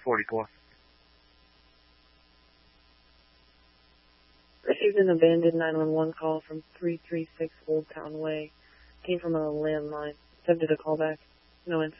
44. Received an abandoned 911 call from 336 Old Town Way. Came from a landline. Attempted a callback. No answer.